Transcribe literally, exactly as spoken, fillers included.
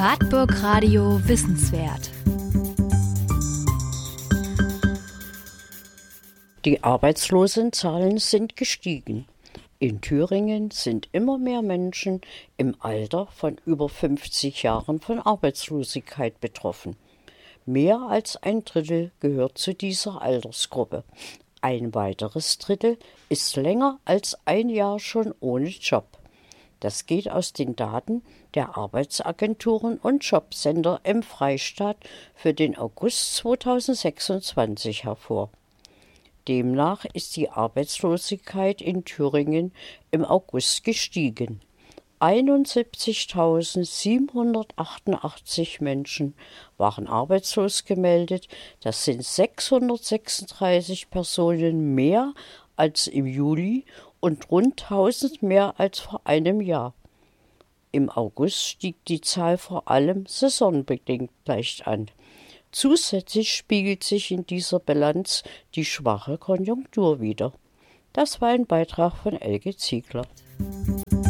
Wartburg Radio Wissenswert. Die Arbeitslosenzahlen sind gestiegen. In Thüringen sind immer mehr Menschen im Alter von über fünfzig Jahren von Arbeitslosigkeit betroffen. Mehr als ein Drittel gehört zu dieser Altersgruppe. Ein weiteres Drittel ist länger als ein Jahr schon ohne Job. Das geht aus den Daten der Arbeitsagenturen und Jobcenter im Freistaat für den August zweitausendsechsundzwanzig hervor. Demnach ist die Arbeitslosigkeit in Thüringen im August gestiegen. einundsiebzigtausendsiebenhundertachtundachtzig Menschen waren arbeitslos gemeldet. Das sind sechshundertsechsunddreißig Personen mehr als im Juli und rund tausend mehr als vor einem Jahr. Im August stieg die Zahl vor allem saisonbedingt leicht an. Zusätzlich spiegelt sich in dieser Bilanz die schwache Konjunktur wider. Das war ein Beitrag von Elke Ziegler.